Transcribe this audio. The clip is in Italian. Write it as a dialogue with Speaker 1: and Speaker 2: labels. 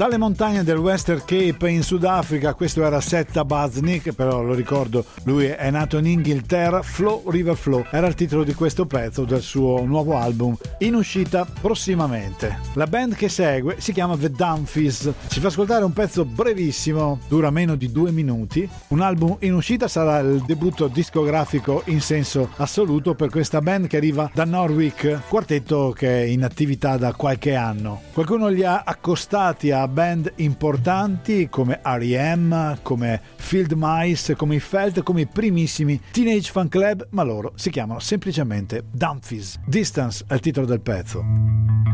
Speaker 1: Dalle montagne del Western Cape in Sudafrica, questo era Setta Baznik, però lo ricordo, lui è nato in Inghilterra. Flow River Flow era il titolo di questo pezzo del suo nuovo album in uscita prossimamente. La band che segue si chiama The Dumfies, ci fa ascoltare un pezzo brevissimo, dura meno di 2 minuti. Un album in uscita, sarà il debutto discografico in senso assoluto per questa band che arriva da Norwich, quartetto che è in attività da qualche anno. Qualcuno li ha accostati a band importanti come R.E.M., come Field Mice, come i Felt, come i primissimi Teenage Fan Club, ma loro si chiamano semplicemente Dumfies. Distance è il titolo del pezzo.